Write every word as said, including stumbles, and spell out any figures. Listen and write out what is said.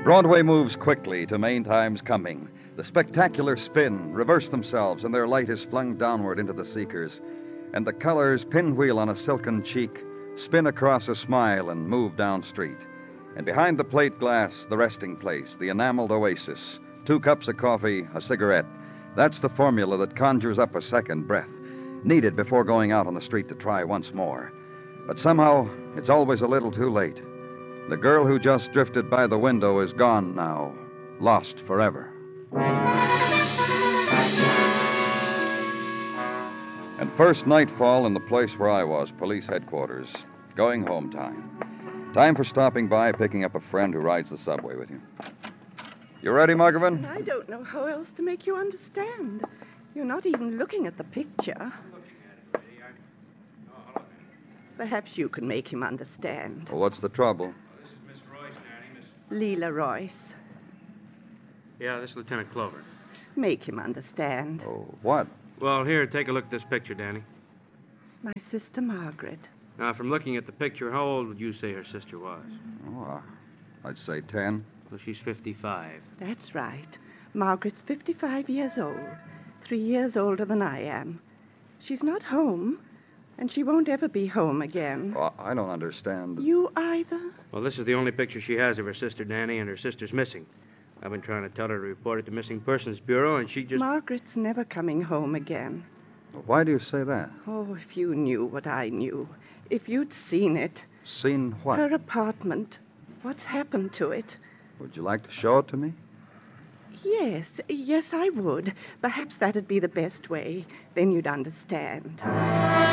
Broadway moves quickly to main time's coming. The spectacular spin reverse themselves, and their light is flung downward into the seekers. And the colors, pinwheel on a silken cheek, spin across a smile and move down street. And behind the plate glass, the resting place, the enameled oasis, two cups of coffee, a cigarette. That's the formula that conjures up a second breath, needed before going out on the street to try once more. But somehow, it's always a little too late. The girl who just drifted by the window is gone now, lost forever. And first nightfall in the place where I was, police headquarters. Going home time. Time for stopping by, picking up a friend who rides the subway with you. You ready, Margovan? I don't know how else to make you understand. You're not even looking at the picture. Perhaps you can make him understand. Well, what's the trouble? This is Miss Royce, Nanny. Miss... Leela Royce. Yeah, this is Lieutenant Clover. Make him understand. Oh, what? Well, here, take a look at this picture, Danny. My sister Margaret. Now, from looking at the picture, how old would you say her sister was? Oh, uh, I'd say ten. Well, she's fifty-five. That's right. Margaret's fifty-five years old. Three years older than I am. She's not home, and she won't ever be home again. Well, I don't understand. You either? Well, this is the only picture she has of her sister, Danny, and her sister's missing. I've been trying to tell her to report it to Missing Persons Bureau, and she just... Margaret's never coming home again. Why do you say that? Oh, if you knew what I knew. If you'd seen it. Seen what? Her apartment. What's happened to it? Would you like to show it to me? Yes, yes, I would. Perhaps that'd be the best way. Then you'd understand.